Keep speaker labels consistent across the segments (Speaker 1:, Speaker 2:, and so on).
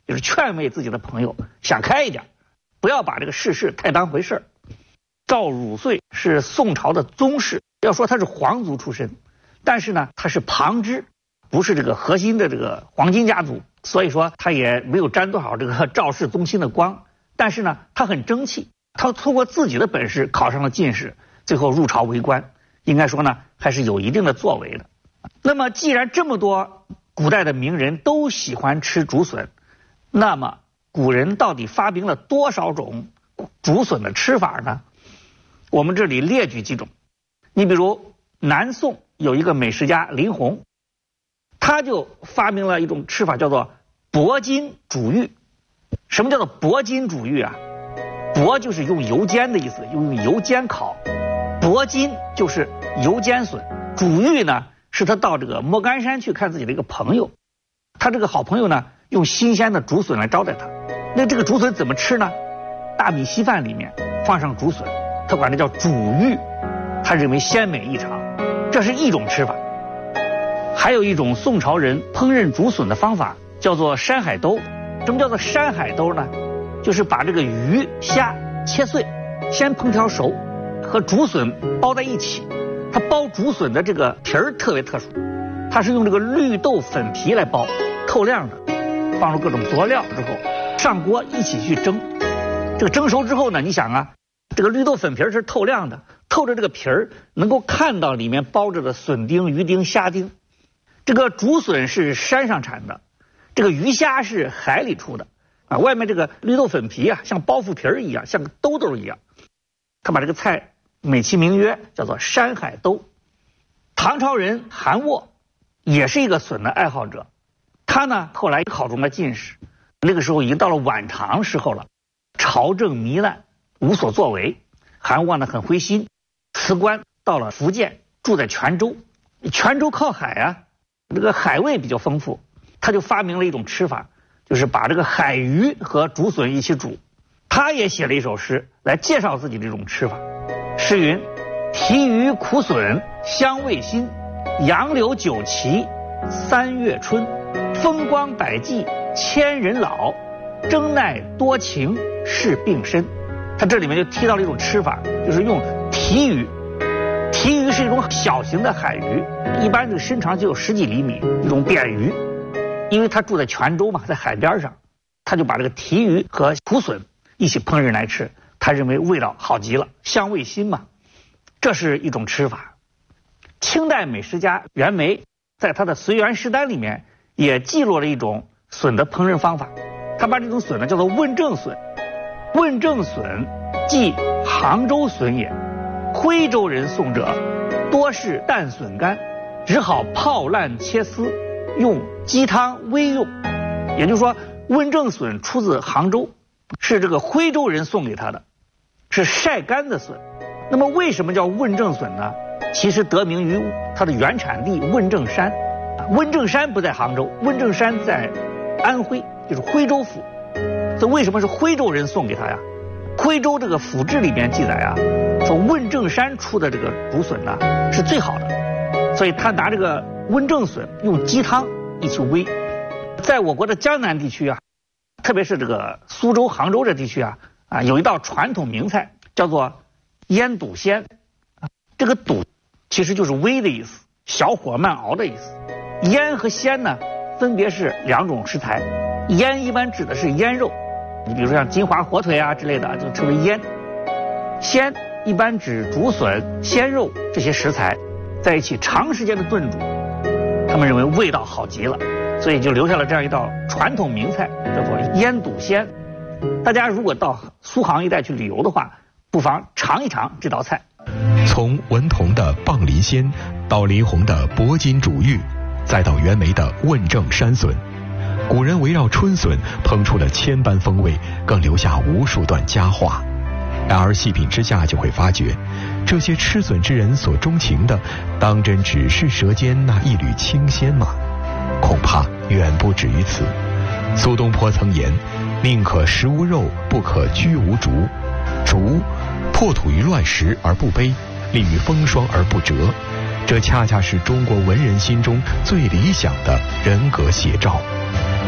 Speaker 1: 就是劝慰自己的朋友想开一点，不要把这个世事太当回事。赵汝岁是宋朝的宗室，要说他是皇族出身，但是呢他是旁支，不是这个核心的这个黄金家族，所以说他也没有沾多少这个赵氏宗亲的光。但是呢他很争气，他通过自己的本事考上了进士，最后入朝为官，应该说呢还是有一定的作为的。那么既然这么多古代的名人都喜欢吃竹笋，那么古人到底发明了多少种竹笋的吃法呢？我们这里列举几种。你比如南宋有一个美食家林洪，他就发明了一种吃法，叫做薄筋煮玉。什么叫做薄筋煮玉啊？薄就是用油煎的意思，用油煎烤，薄筋就是油煎笋。煮玉呢是他到这个莫干山去看自己的一个朋友，他这个好朋友呢用新鲜的竹笋来招待他。那这个竹笋怎么吃呢？大米稀饭里面放上竹笋，他管这叫煮玉，他认为鲜美异常，这是一种吃法。还有一种宋朝人烹饪竹笋的方法叫做山海兜。什么叫做山海兜呢？就是把这个鱼虾切碎，先烹调熟，和竹笋包在一起。它包竹笋的这个皮儿特别特殊，它是用这个绿豆粉皮来包，透亮的，放入各种佐料之后上锅一起去蒸。这个蒸熟之后呢，你想啊，这个绿豆粉皮是透亮的，透着这个皮儿能够看到里面包着的笋丁、鱼丁、虾丁。这个竹笋是山上产的，这个鱼虾是海里出的啊，外面这个绿豆粉皮啊，像包袱皮儿一样，像个兜兜一样。他把这个菜美其名曰叫做山海兜。唐朝人韩沃也是一个笋的爱好者，他呢后来考中了进士，那个时候已经到了晚唐时候了，朝政糜烂，无所作为。韩沃呢很灰心，辞官到了福建，住在泉州。泉州靠海啊，这个海味比较丰富，他就发明了一种吃法，就是把这个海鱼和竹笋一起煮。他也写了一首诗来介绍自己这种吃法。诗云：提鱼苦笋香味新，杨柳酒旗3月春，风光百计千人老，争耐多情是病身。他这里面就提到了一种吃法，就是用提鱼。提鱼是一种小型的海鱼，一般这个身长就有10几厘米，一种扁鱼。因为他住在泉州嘛，在海边上，他就把这个提鱼和苦笋一起烹饪来吃，他认为味道好极了，香味新嘛。这是一种吃法。清代美食家袁枚在他的《随园食单》里面也记录了一种笋的烹饪方法，他把这种笋呢叫做问政笋。问政笋即杭州笋也，徽州人送者多是淡笋干，只好泡烂切丝，用鸡汤煨用。也就是说，问政笋出自杭州，是这个徽州人送给他的，是晒干的笋。那么为什么叫问政笋呢？其实得名于它的原产地问政山。问政山不在杭州，问政山在安徽，就是徽州府。这为什么是徽州人送给他呀？徽州这个府志里面记载啊，说问政山出的这个竹笋呢是最好的，所以他拿这个问政笋用鸡汤一起煨。在我国的江南地区啊，特别是这个苏州、杭州这地区啊，有一道传统名菜叫做腌笃鲜。这个笃其实就是煨的意思，小火慢熬的意思。腌和鲜呢分别是2种食材，腌一般指的是腌肉，你比如说像金华火腿啊之类的就称为腌。鲜一般指竹笋、鲜肉这些食材在一起长时间的炖煮，他们认为味道好极了，所以就留下了这样一道传统名菜，叫做腌笃鲜。大家如果到苏杭一带去旅游的话，不妨尝一尝这道菜。
Speaker 2: 从文同的棒鳞鲜到林洪的薄筋煮玉，再到袁枚的问政山笋，古人围绕春笋烹出了千般风味，更留下无数段佳话。然而细品之下就会发觉，这些吃笋之人所钟情的，当真只是舌尖那一缕清鲜吗？恐怕远不止于此。苏东坡曾言：宁可食无肉，不可居无竹。竹破土于乱石而不卑，立于风霜而不折，这恰恰是中国文人心中最理想的人格写照。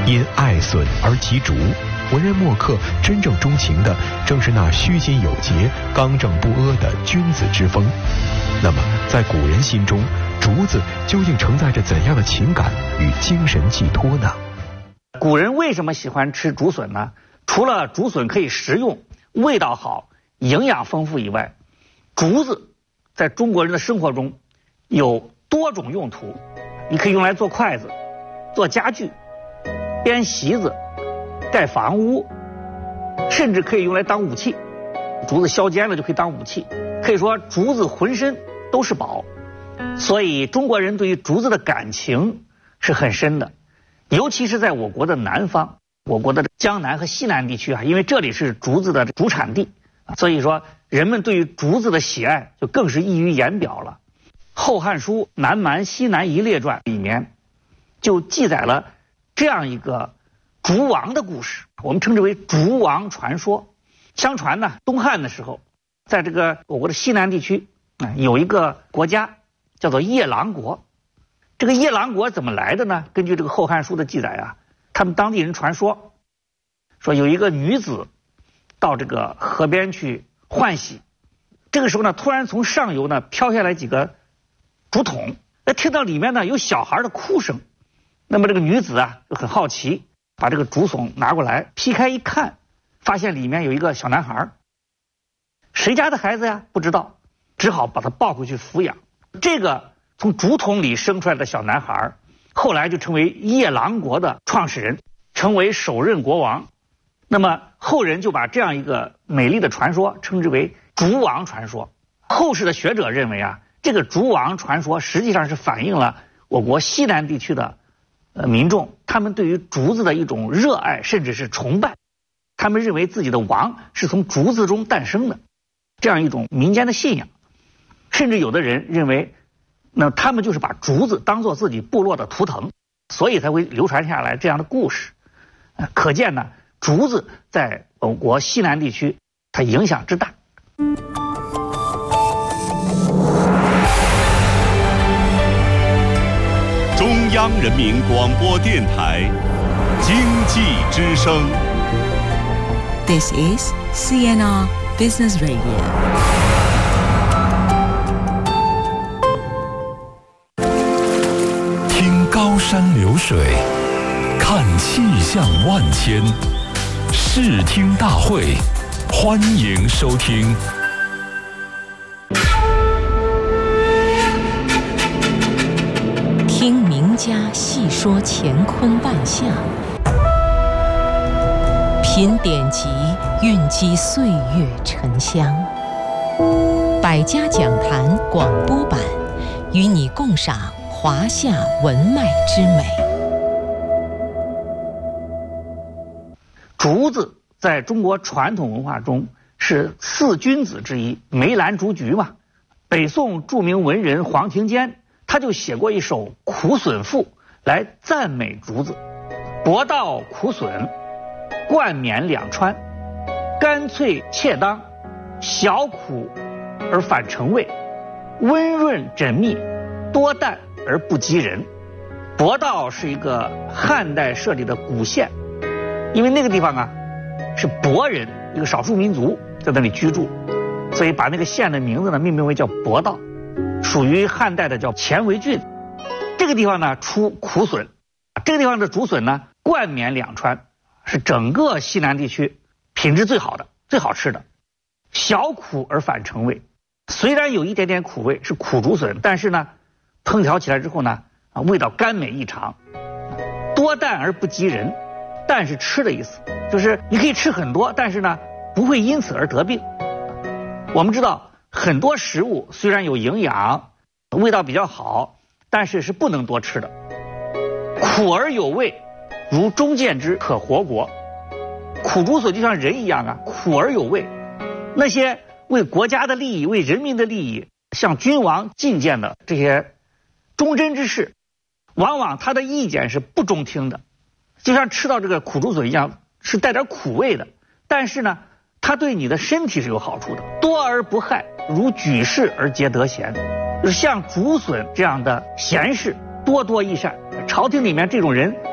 Speaker 2: 因爱笋而及竹，文人墨客真正钟情的正是那虚心有节、刚正不阿的君子之风。那么，在古人心中，竹子究竟承载着怎样的情感与精神寄托呢？
Speaker 1: 古人为什么喜欢吃竹笋呢？除了竹笋可以食用、味道好、营养丰富以外，竹子在中国人的生活中有多种用途。你可以用来做筷子、做家具、编席子、盖房屋，甚至可以用来当武器。竹子削尖了就可以当武器，可以说竹子浑身都是宝。所以中国人对于竹子的感情是很深的，尤其是在我国的南方，我国的江南和西南地区啊，因为这里是竹子的主产地，所以说人们对于竹子的喜爱就更是溢于言表了。《后汉书·南蛮西南夷列传》里面就记载了这样一个竹王的故事，我们称之为竹王传说。相传呢，东汉的时候，在这个我国的西南地区有一个国家叫做夜郎国。这个夜郎国怎么来的呢？根据这个《后汉书》的记载啊，他们当地人传说有一个女子到这个河边去换洗，这个时候呢，突然从上游呢飘下来几个竹筒，听到里面呢有小孩的哭声。那么这个女子啊就很好奇，把这个竹筒拿过来劈开一看，发现里面有一个小男孩。谁家的孩子呀？不知道，只好把他抱回去抚养。这个从竹筒里生出来的小男孩，后来就成为夜郎国的创始人，成为首任国王。那么后人就把这样一个美丽的传说称之为竹王传说。后世的学者认为啊，这个竹王传说实际上是反映了我国西南地区的民众他们对于竹子的一种热爱，甚至是崇拜。他们认为自己的王是从竹子中诞生的，这样一种民间的信仰。甚至有的人认为，那他们就是把竹子当作自己部落的图腾，所以才会流传下来这样的故事。可见呢，竹子在我国西南地区它影响之大。
Speaker 3: 中央人民广播电台经济之声。
Speaker 4: This is CNR Business Radio.
Speaker 3: 听高山流水，看气象万千，视听大会，欢迎收听。
Speaker 4: 听名家细说乾坤万象，品典籍，蕴积岁月沉香。百家讲坛广播版，与你共赏华夏文脉之美。
Speaker 1: 竹子在中国传统文化中是四君子之一，梅兰竹菊嘛。北宋著名文人黄庭坚他就写过一首《苦笋赋》来赞美竹子：博道苦笋，冠冕两川，干脆切当，小苦而反成味，温润缜密，多淡而不及人。博道是一个汉代设立的古县，因为那个地方啊是博人，一个少数民族在那里居住，所以把那个县的名字呢命名为叫博道，属于汉代的叫乾为郡。这个地方呢出苦笋，这个地方的竹笋呢冠冕两川，是整个西南地区品质最好的、最好吃的。小苦而反成味，虽然有一点点苦味，是苦竹笋，但是呢烹调起来之后呢味道甘美异常。多淡而不及人，淡是吃的意思，就是你可以吃很多，但是呢不会因此而得病。我们知道很多食物虽然有营养，味道比较好，但是是不能多吃的。苦而有味，如中见之，可活国。苦竹笋就像人一样啊，苦而有味。那些为国家的利益、为人民的利益向君王进谏的这些忠贞之士，往往他的意见是不中听的，就像吃到这个苦竹笋一样，是带点苦味的，但是呢它对你的身体是有好处的。多而不害，如举世而皆得贤。就是像竹笋这样的贤士多多益善，朝廷里面这种人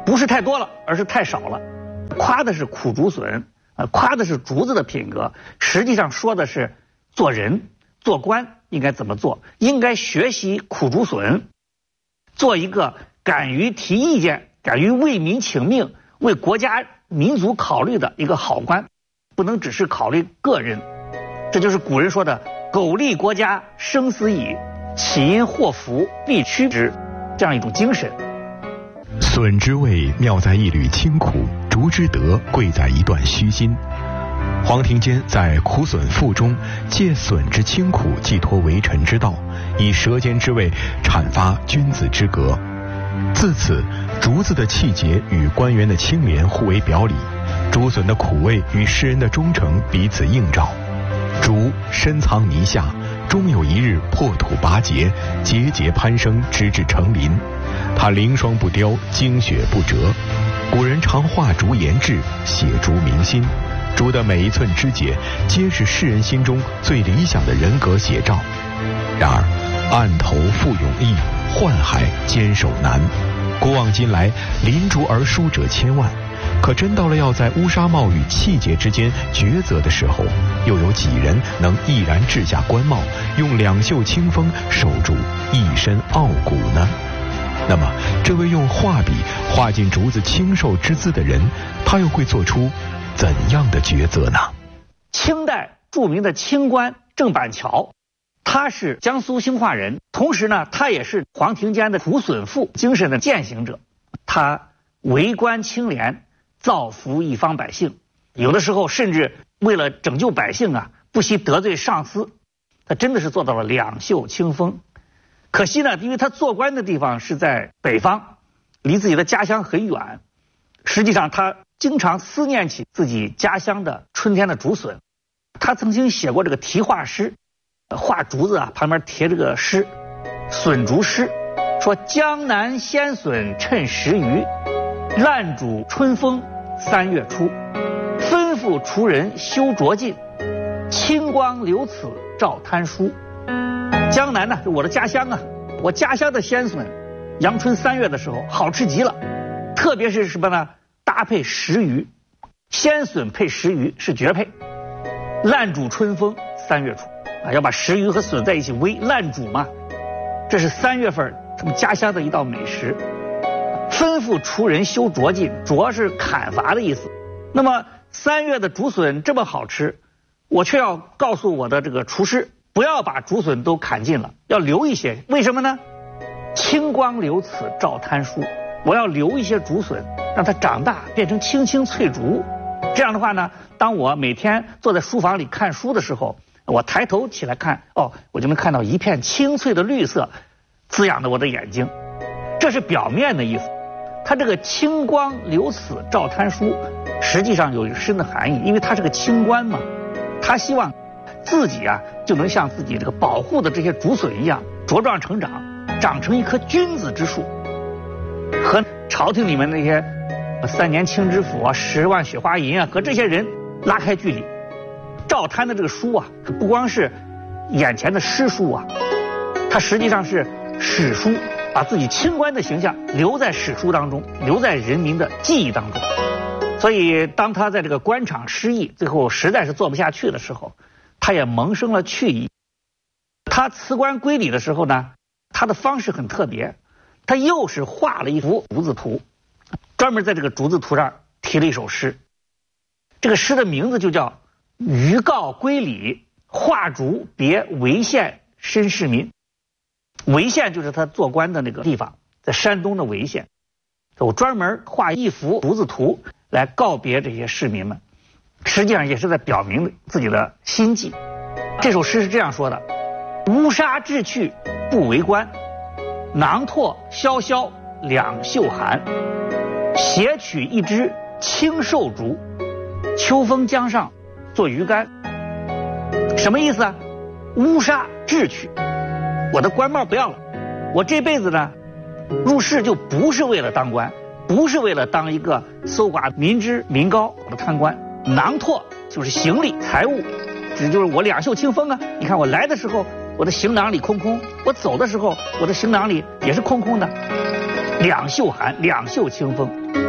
Speaker 1: 不是太多了，而是太少了。夸的是苦竹笋，夸的是竹子的品格，实际上说的是做人做官应该怎么做，应该学习苦竹笋，做一个敢于提意见、敢于为民请命、为国家民族考虑的一个好官，不能只是考虑个人。这就是古人说的苟利国家生死以，岂因祸福必趋之，这样一种精神。
Speaker 2: 笋之味妙在一缕清苦，竹之德贵在一段虚心。黄庭坚在《苦笋赋》中借笋之清苦寄托为臣之道，以舌尖之味阐发君子之格。自此，竹子的气节与官员的清廉互为表里，竹笋的苦味与诗人的忠诚彼此映照。竹深藏泥下，终有一日破土拔节，节节攀升，直至成林。它凌霜不凋，精雪不折。古人常画竹言志，写竹明心。竹的每一寸枝节，皆是世人心中最理想的人格写照。然而，案头富勇毅，宦海坚守难。古往今来，临竹而书者千万，可真到了要在乌纱帽与气节之间抉择的时候，又有几人能毅然掷下官帽，用两袖清风守住一身傲骨呢？那么，这位用画笔画进竹子清瘦之姿的人，他又会做出怎样的抉择呢？
Speaker 1: 清代著名的清官郑板桥，他是江苏兴化人，同时呢，他也是黄庭坚的《苦笋赋》精神的践行者。他为官清廉，造福一方百姓，有的时候甚至为了拯救百姓啊，不惜得罪上司。他真的是做到了两袖清风。可惜呢，因为他做官的地方是在北方，离自己的家乡很远，实际上他经常思念起自己家乡的春天的竹笋。他曾经写过这个题画诗，画竹子啊，旁边贴这个诗，笋竹诗，说江南鲜笋趁时余，烂煮春风3月初，吩咐厨人修拙尽，清光留此照贪书。江南呢，是我的家乡啊，我家乡的鲜笋，阳春3月的时候好吃极了，特别是什么呢？搭配时鱼，鲜笋配时鱼是绝配。烂煮春风3月初啊，要把时鱼和笋在一起煨烂煮嘛，这是3月份他们家乡的一道美食。吩咐厨人修拙尽，拙是砍伐的意思。那么3月的竹笋这么好吃，我却要告诉我的这个厨师，不要把竹笋都砍尽了，要留一些。为什么呢？清光留此照贪书，我要留一些竹笋，让它长大变成青青翠竹。这样的话呢，当我每天坐在书房里看书的时候，我抬头起来看，我就能看到一片青翠的绿色滋养着我的眼睛。这是表面的意思。它这个清光留此照贪书，实际上有一个深的含义，因为他是个清官嘛，他希望自己啊就能像自己这个保护的这些竹笋一样茁壮成长，长成一棵君子之树，和朝廷里面那些3年清知府啊、10万雪花银啊，和这些人拉开距离。照贪的这个书啊，可不光是眼前的诗书啊，它实际上是史书，把自己清官的形象留在史书当中，留在人民的记忆当中。所以当他在这个官场失意，最后实在是做不下去的时候，他也萌生了去意。他辞官归里的时候呢，他的方式很特别，他又是画了一幅竹子图，专门在这个竹子图上题了一首诗。这个诗的名字就叫余告归里，画竹别潍县绅士民。潍县就是他做官的那个地方，在山东的潍县。我专门画一幅竹子图来告别这些市民们，实际上也是在表明自己的心迹。这首诗是这样说的：乌纱掷去不为官，囊拓萧萧两袖寒。携取一枝青瘦竹，秋风江上做鱼竿。什么意思啊？乌纱掷去，我的官帽不要了，我这辈子呢入仕就不是为了当官，不是为了当一个搜刮民脂民膏的贪官。囊拓就是行李财物，这就是我两袖清风啊。你看我来的时候我的行囊里空空，我走的时候我的行囊里也是空空的。两袖寒，两袖清风。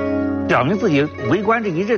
Speaker 1: 表明自己为官这一任